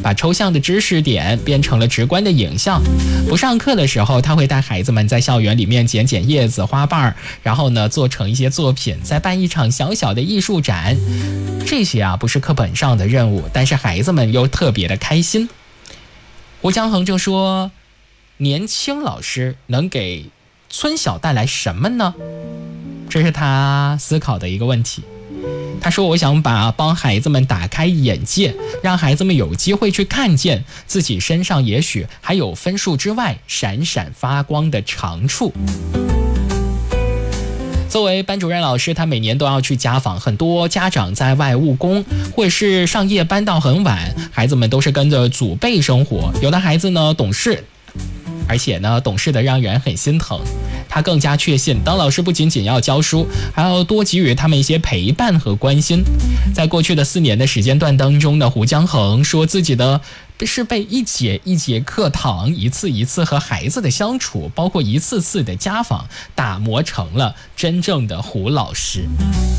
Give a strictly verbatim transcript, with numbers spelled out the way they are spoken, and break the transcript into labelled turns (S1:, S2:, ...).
S1: 把抽象的知识点变成了直观的影像。不上课的时候，他会带孩子们在校园里面剪剪叶子、花瓣，然后呢做成一些作品，再办一场小小的艺术展。这些啊不是课本上的任务，但是孩子们又特别的开心。胡江衡就说，年轻老师能给村小带来什么呢？这是他思考的一个问题。他说，我想把帮孩子们打开眼界，让孩子们有机会去看见自己身上也许还有分数之外闪闪发光的长处。作为班主任老师，他每年都要去家访，很多家长在外务工或者是上夜班到很晚，孩子们都是跟着祖辈生活。有的孩子呢懂事，而且呢懂事的让人很心疼。他更加确信，当老师不仅仅要教书，还要多给予他们一些陪伴和关心。在过去的四年的时间段当中呢，胡江衡说自己的是被一节一节课堂、一次一次和孩子的相处，包括一次次的家访，打磨成了真正的胡老师。